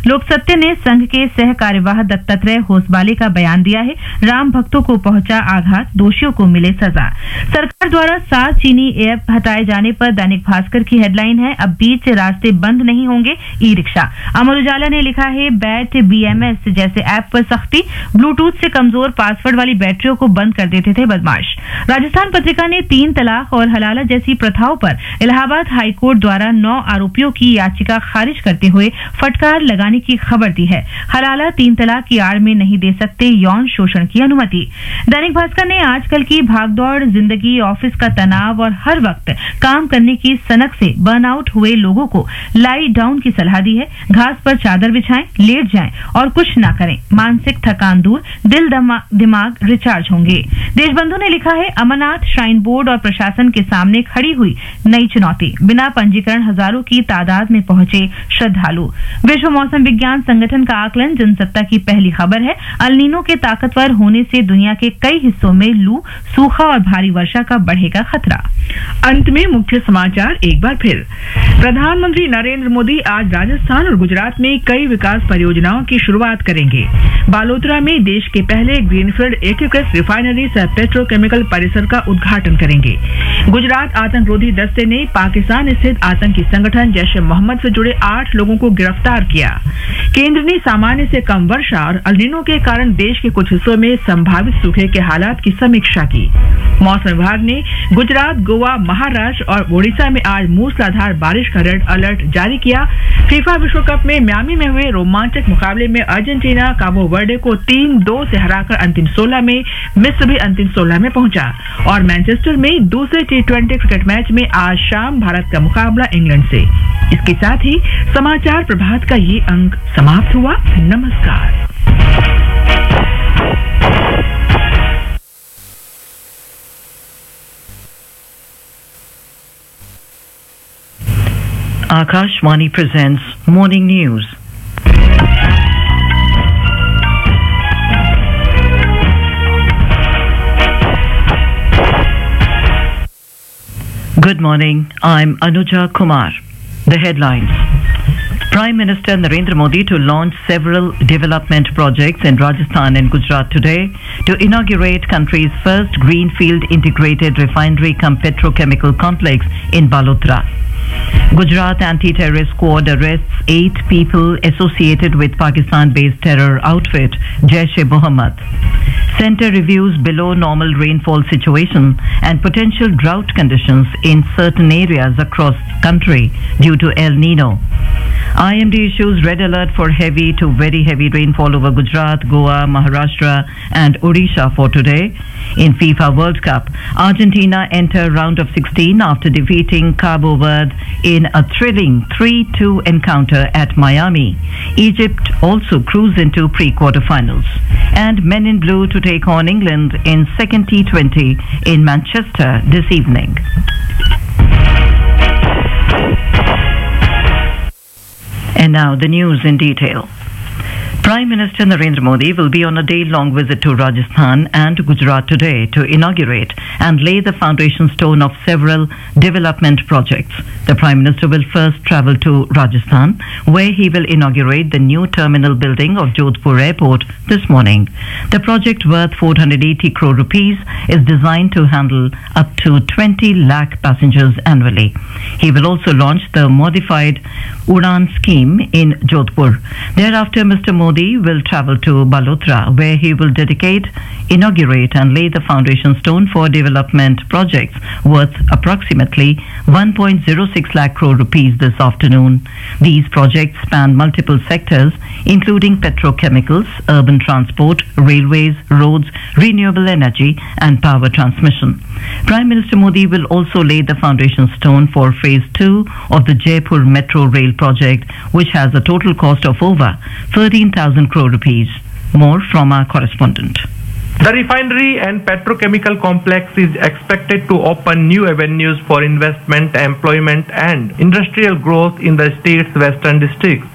लोक सत्य ने संघ के सह कार्यवाह दत्तात्रेय होसबाले का बयान दिया है। राम भक्तों को पहुंचा आघात, दोषियों को मिले सजा। सरकार द्वारा 7 चीनी ऐप हटाए जाने पर दैनिक भास्कर की हेडलाइन है, अब बीच रास्ते बंद नहीं होंगे ई रिक्शा। अमर उजाला ने लिखा है, बैट BMS जैसे ऐप पर सख्ती, ब्लूटूथ से कमजोर पासवर्ड वाली बैटरियों को बंद कर देते थे बदमाश। राजस्थान पत्रिका ने 3 तलाक और हलाला जैसी प्रथाओं पर इलाहाबाद हाईकोर्ट द्वारा 9 आरोपियों की याचिका खारिज करते हुए फटकार लगाने की खबर दी है। हलाला 3 तलाक की आड़ में नहीं दे सकते यौन शोषण की अनुमति। दैनिक भास्कर ने आजकल की भागदौड़ जिंदगी, ऑफिस का तनाव और हर वक्त काम करने की सनक से बर्नआउट हुए लोगों को लाई डाउन की सलाह दी है। घास पर चादर बिछाएं, लेट जाएं और कुछ ना करें। मानसिक थकान दूर, दिल दिमाग रिचार्ज होंगे। देशबंधु ने लिखा है, अमरनाथ श्राइन बोर्ड और प्रशासन के सामने खड़ी हुई नई चुनौती, बिना पंजीकरण हजारों की तादाद में पहुंचे श्रद्धालु। विश्व मौसम विज्ञान संगठन का आकलन जनसत्ता की पहली खबर है। अल नीनो के ताकतवर होने से दुनिया के कई हिस्सों में लू, सूखा और भारी वर्षा का बढ़ेगा खतरा। अंत में मुख्य समाचार एक बार फिर। प्रधानमंत्री नरेंद्र मोदी आज राजस्थान और गुजरात में कई विकास परियोजनाओं की शुरुआत करेंगे। बालोतरा में देश के पहले ग्रीनफील्ड एकीकृत रिफाइनरी सह पेट्रोकेमिकल परिसर का उद्घाटन करेंगे। गुजरात आतंकरोधी दस्ते ने पाकिस्तान स्थित आतंकी संगठन जैश ए मोहम्मद से जुड़े 8 लोगों को गिरफ्तार किया। केंद्र ने सामान्य से कम वर्षा और अल नीनो के कारण देश के कुछ हिस्सों में संभावित सूखे के हालात की समीक्षा की। मौसम विभाग ने गुजरात, गोवा, महाराष्ट्र और ओडिशा में आज मूसलाधार बारिश का रेड अलर्ट जारी किया। फीफा विश्व कप में मियामी में हुए रोमांचक मुकाबले में अर्जेंटीना काबो वर्डे को 3-2 से हराकर अंतिम 16 में, मिस्र भी अंतिम 16 में पहुंचा। और मैनचेस्टर में दूसरे T20 क्रिकेट मैच में आज शाम भारत का मुकाबला इंग्लैंड से। इसके साथ ही समाचार प्रभात का ये अंक समाप्त हुआ। नमस्कार। Akashvani presents Morning News. Good morning, I'm Anuja Kumar. The headlines. Prime Minister Narendra Modi to launch several development projects in Rajasthan and Gujarat today to inaugurate country's first greenfield integrated refinery cum petrochemical complex in Balotra. Gujarat Anti-Terrorist Squad arrests 8 people associated with Pakistan-based terror outfit Jaish-e-Mohammed. Centre reviews below normal rainfall situation and potential drought conditions in certain areas across country due to El Nino. IMD issues red alert for heavy to very heavy rainfall over Gujarat, Goa, Maharashtra and Odisha for today. In FIFA World Cup, Argentina enter round of 16 after defeating Cabo Verde in a thrilling 3-2 encounter at Miami. Egypt also cruise into pre-quarterfinals. And Men in Blue to take on England in second T20 in Manchester this evening. And now the news in detail. Prime Minister Narendra Modi will be on a day-long visit to Rajasthan and Gujarat today to inaugurate and lay the foundation stone of several development projects. The Prime Minister will first travel to Rajasthan, where he will inaugurate the new terminal building of Jodhpur Airport this morning. The project, worth 480 crore rupees, is designed to handle up to 20 lakh passengers annually. He will also launch the modified Udan scheme in Jodhpur. Thereafter, Mr. Modi will travel to Balotra, where he will dedicate, inaugurate and lay the foundation stone for development projects worth approximately 1.06 lakh crore rupees this afternoon. These projects span multiple sectors, including petrochemicals, urban transport, railways, roads, renewable energy and power transmission. Prime Minister Modi will also lay the foundation stone for phase 2 of the Jaipur Metro Rail project, which has a total cost of over 13,000 crore rupees. More from our correspondent. The refinery and petrochemical complex is expected to open new avenues for investment, employment and industrial growth in the state's western districts.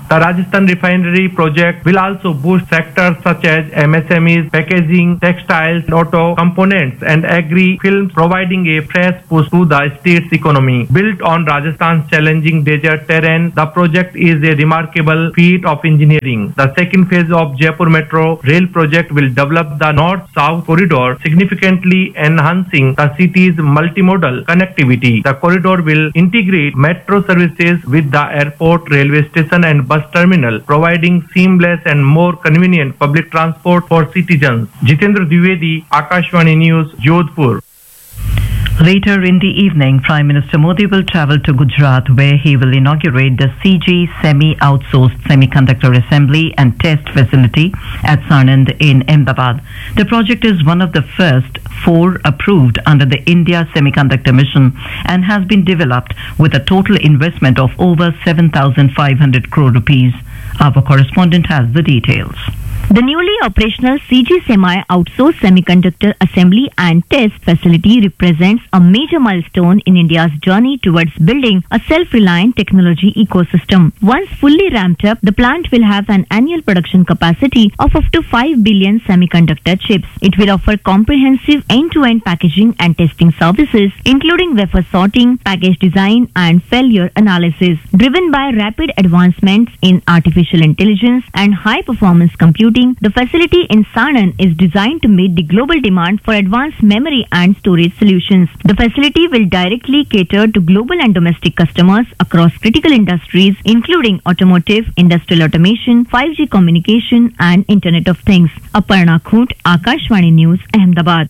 The Rajasthan refinery project will also boost sectors such as MSMEs, packaging, textiles, auto components, and agri films, providing a fresh push to the state's economy. Built on Rajasthan's challenging desert terrain, the project is a remarkable feat of engineering. The second phase of Jaipur Metro Rail project will develop the north-south corridor, significantly enhancing the city's multimodal connectivity. The corridor will integrate metro services with the airport, railway station, and bus terminal, providing seamless and more convenient public transport for citizens. Jitendra Dwivedi, Akashvani News, Jodhpur. Later in the evening, Prime Minister Modi will travel to Gujarat, where he will inaugurate the CG Semi-Outsourced Semiconductor Assembly and Test Facility at Sanand in Ahmedabad. The project is one of the first 4 approved under the India Semiconductor Mission and has been developed with a total investment of over 7,500 crore rupees. Our correspondent has the details. The newly operational CG Semi-Outsourced Semiconductor Assembly and Test Facility represents a major milestone in India's journey towards building a self-reliant technology ecosystem. Once fully ramped up, the plant will have an annual production capacity of up to 5 billion semiconductor chips. It will offer comprehensive end-to-end packaging and testing services, including wafer sorting, package design, and failure analysis. Driven by rapid advancements in artificial intelligence and high-performance computing, the facility in Sanand is designed to meet the global demand for advanced memory and storage solutions. The facility will directly cater to global and domestic customers across critical industries, including automotive, industrial automation, 5G communication, and Internet of Things. Aparna Khoot, Akashvani News, Ahmedabad.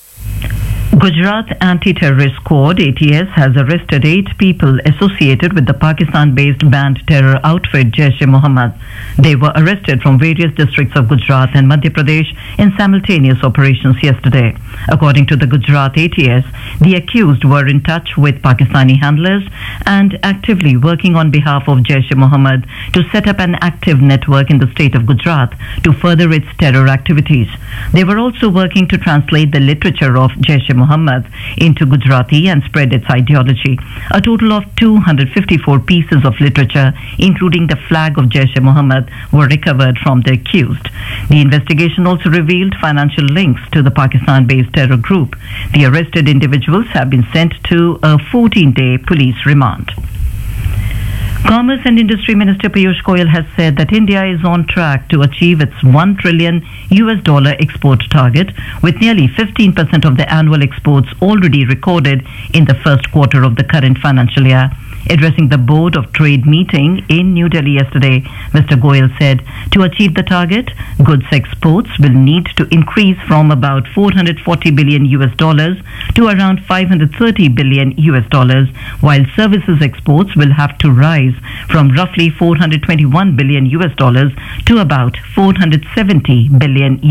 Gujarat Anti-Terrorist Squad ATS has arrested 8 people associated with the Pakistan-based banned terror outfit Jaish-e-Mohammed. They were arrested from various districts of Gujarat and Madhya Pradesh in simultaneous operations yesterday. According to the Gujarat ATS, the accused were in touch with Pakistani handlers and actively working on behalf of Jaish-e-Mohammed to set up an active network in the state of Gujarat to further its terror activities. They were also working to translate the literature of Jaish-e-Mohammed into Gujarati and spread its ideology. A total of 254 pieces of literature, including the flag of Jaish-e-Mohammed, were recovered from the accused. The investigation also revealed financial links to the Pakistan-based terror group. The arrested individuals have been sent to a 14-day police remand. Commerce and Industry Minister Piyush Goyal has said that India is on track to achieve its $1 trillion export target, with nearly 15% of the annual exports already recorded in the first quarter of the current financial year. Addressing the Board of Trade meeting in New Delhi yesterday, Mr. Goyal said to achieve the target, goods exports will need to increase from about $440 billion to around $530 billion, while services exports will have to rise from roughly $421 billion to about $470 billion.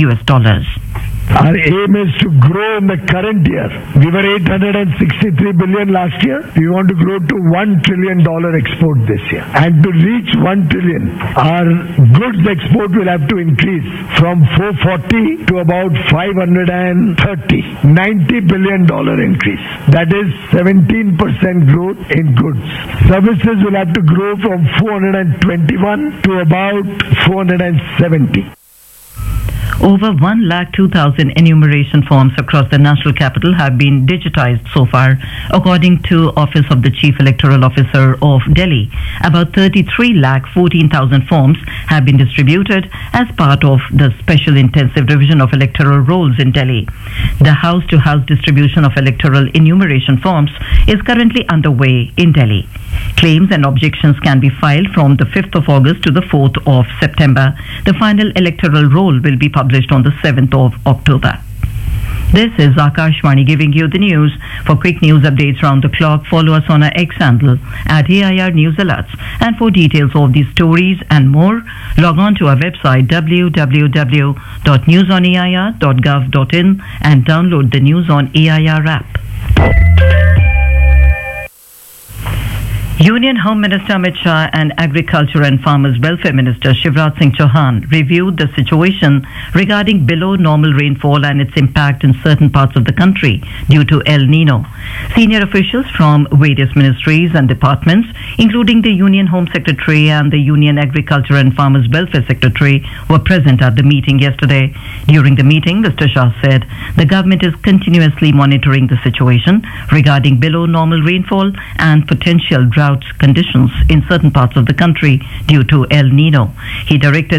Our aim is to grow in the current year. We were $863 billion last year. We want to grow to $1 trillion export this year. And to reach $1 trillion, our goods export will have to increase from 440 to about 530. $90 billion increase. That is 17% growth in goods. Services will have to grow from 421 to about 470. Over 102,000 enumeration forms across the national capital have been digitized so far, according to Office of the Chief Electoral Officer of Delhi. About 33,14,000 forms have been distributed as part of the special intensive revision of electoral rolls in Delhi. The house-to-house distribution of electoral enumeration forms is currently underway in Delhi. Claims and objections can be filed from the 5th of August to the 4th of September. The final electoral roll will be published on the 7th of October. This is Akashvani giving you the news. For quick news updates round the clock, follow us on our X handle at AIR News Alerts. And for details of these stories and more, log on to our website www.newsonair.gov.in and download the News on AIR app. Union Home Minister Amit Shah and Agriculture and Farmers Welfare Minister Shivraj Singh Chauhan reviewed the situation regarding below normal rainfall and its impact in certain parts of the country due to El Nino. Senior officials from various ministries and departments, including the Union Home Secretary and the Union Agriculture and Farmers Welfare Secretary, were present at the meeting yesterday. During the meeting, Mr. Shah said the government is continuously monitoring the situation regarding below normal rainfall and potential drought conditions in certain parts of the country due to El Nino. He directed